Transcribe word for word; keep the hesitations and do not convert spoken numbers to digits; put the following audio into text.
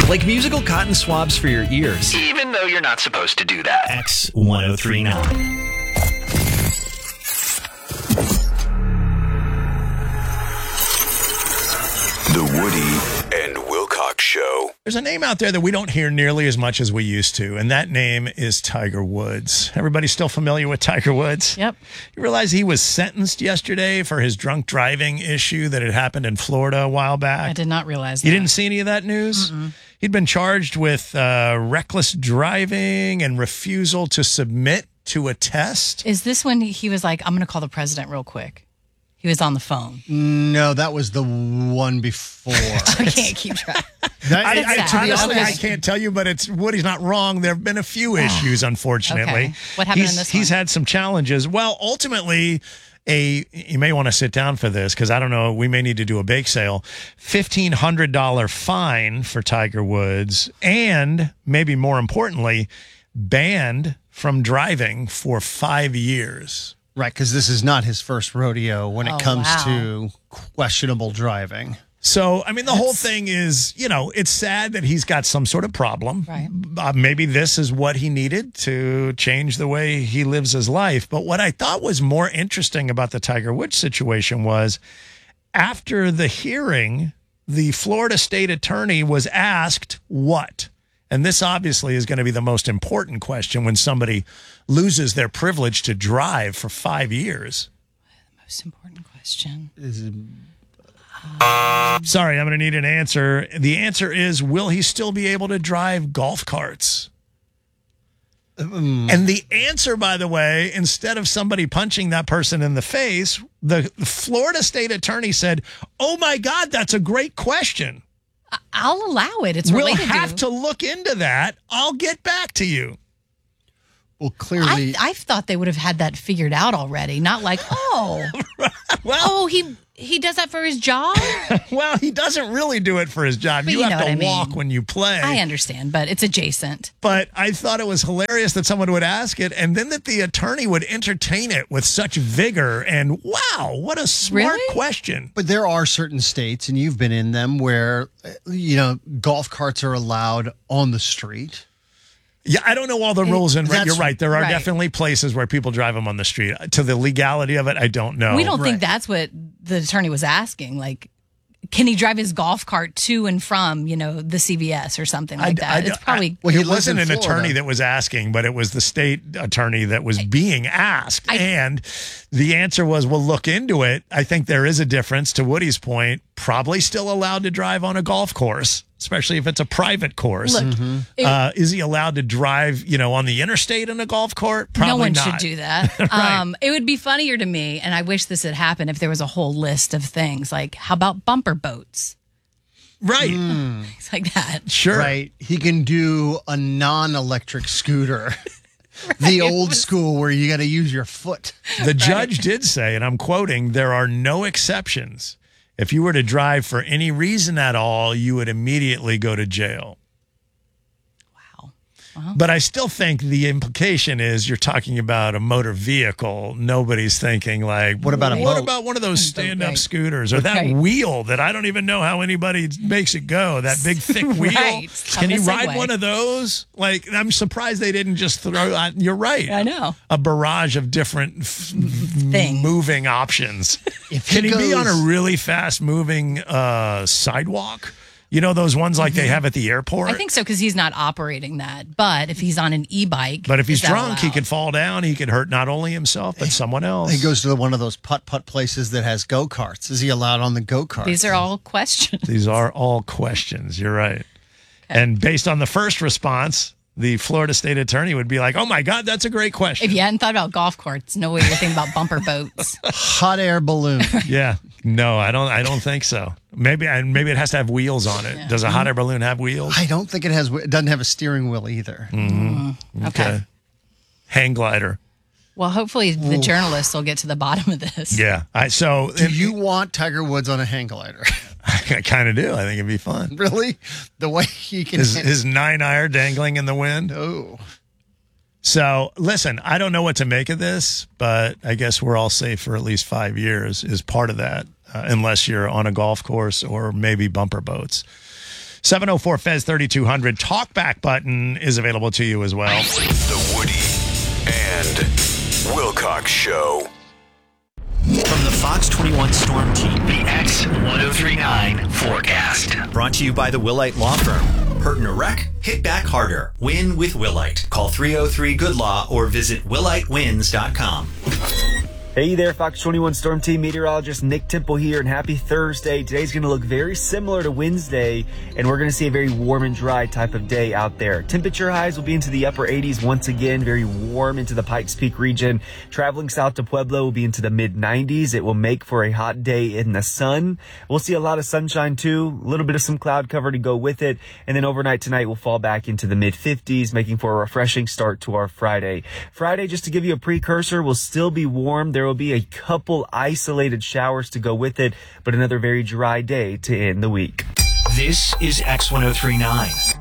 Like musical cotton swabs for your ears. Even though you're not supposed to do that. X ten thirty-nine. The Woody and Wilcox Show. There's a name out there that we don't hear nearly as much as we used to, and that name is Tiger Woods. Everybody still familiar with Tiger Woods? Yep. You realize he was sentenced yesterday for his drunk driving issue that had happened in Florida a while back? I did not realize that. You didn't see any of that news? Mm-mm. He'd been charged with uh, reckless driving and refusal to submit to a test. Is this when he was like, I'm going to call the president real quick? He was on the phone. No, that was the one before. I can't keep track. That, I, I, sad. honestly, Okay. I can't tell you, but it's Woody's not wrong. There have been a few issues, unfortunately. Okay. What happened he's, in this He's one? had some challenges. Well, ultimately, a you may want to sit down for this because I don't know. We may need to do a bake sale. fifteen hundred dollars fine for Tiger Woods, and maybe more importantly, banned from driving for five years. Right, because this is not his first rodeo when it Oh, comes wow. to questionable driving. So, I mean, the whole thing is, you know, it's sad that he's got some sort of problem. Right. Uh, maybe this is what he needed to change the way he lives his life. But what I thought was more interesting about the Tiger Woods situation was after the hearing, the Florida state attorney was asked what? And this obviously is going to be the most important question when somebody loses their privilege to drive for five years. Most important question. Sorry, I'm going to need an answer. The answer is, will he still be able to drive golf carts? Mm. And the answer, by the way, instead of somebody punching that person in the face, the Florida state attorney said, oh, my God, that's a great question. I'll allow it. It's We'll related have to. to look into that. I'll get back to you. Well, clearly, I, I thought they would have had that figured out already. Not like, oh, Well, oh, he he does that for his job. well, he doesn't really do it for his job. But You you have know to what I mean. walk when you play. I understand, but it's adjacent. But I thought it was hilarious that someone would ask it and then that the attorney would entertain it with such vigor. And wow, what a smart Really? question. but there are certain states, and you've been in them, where, uh, you know, golf carts are allowed on the street. Yeah, I don't know all the rules. And That's- you're right. There are right. definitely places where people drive them on the street. To the legality of it, I don't know. we don't think right. that's what the attorney was asking. Like, can he drive his golf cart to and from, you know, the C V S or something like I- that? I- It's probably. Well, he it lives in wasn't an Florida. attorney that was asking, but it was the state attorney that was being asked. I- and the answer was, we'll look into it. I think there is a difference, to Woody's point, probably still allowed to drive on a golf course, especially if it's a private course. Look, it- uh, is he allowed to drive, you know, on the interstate in a golf cart? Probably no one not. should do that. Right. um, it would be funnier to me, and I wish this had happened if there was a whole list of things like, how about bumper boats? Right. Things like that. Sure. Right. He can do a non-electric scooter. The old school where you got to use your foot. The judge did say, and I'm quoting, there are no exceptions. If you were to drive for any reason at all, you would immediately go to jail. Wow. But I still think the implication is you're talking about a motor vehicle. Nobody's thinking like, What about a what boat? about one of those stand-up Right. scooters or that Right. wheel that I don't even know how anybody makes it go? That big thick wheel. Right. Can he Tough ride segue. one of those? Like, I'm surprised they didn't just throw out. You're right. I know. A barrage of different f- Thing. moving options. If Can he, be goes- on a really fast moving uh, sidewalk? You know, those ones like they have at the airport? I think so because he's not operating that. But if he's on an e-bike, But if he's is that drunk, he allowed? could fall down. He could hurt not only himself, but someone else. He goes to the, one of those putt-putt places that has go-karts. Is he allowed on the go-kart? These are all questions. These are all questions. You're right. And based on the first response, the Florida state attorney would be like, oh, my God, that's a great question. If you hadn't thought about golf carts, no way you're thinking about bumper boats. Hot air balloon. Yeah. No, I don't I don't think so. Maybe and maybe it has to have wheels on it. Does a hot air balloon have wheels? I don't think it has. It doesn't have a steering wheel either. Okay. Hang glider. Well, hopefully the journalists will get to the bottom of this. Yeah. I so Do you want Tiger Woods on a hang glider? I kind of do. I think it'd be fun. Really? The way he can. His, his nine iron dangling in the wind. oh. So, listen, I don't know what to make of this, but I guess we're all safe for at least five years is part of that, uh, unless you're on a golf course or maybe bumper boats. seven oh four F E Z thirty-two hundred. Talkback button is available to you as well. The Woody and Wilcox Show. From the Fox twenty-one Storm Team, The X ten thirty-nine forecast. brought to you by the Willite Law Firm. Hurt in a wreck? Hit back harder. Win with Willite. Call three oh three good law or visit willite wins dot com. Hey there, Fox twenty-one Storm Team meteorologist Nick Temple here, and happy Thursday. Today's going to look very similar to Wednesday, and we're going to see a very warm and dry type of day out there. Temperature highs will be into the upper eighties once again, very warm into the Pikes Peak region. Traveling south to Pueblo will be into the mid nineties. It will make for a hot day in the sun. We'll see a lot of sunshine too, a little bit of some cloud cover to go with it, and then overnight tonight we'll fall back into the mid fifties, making for a refreshing start to our Friday. Friday, just to give you a precursor, will still be warm. There will be a couple isolated showers to go with it, but another very dry day to end the week. This is X ten thirty-nine.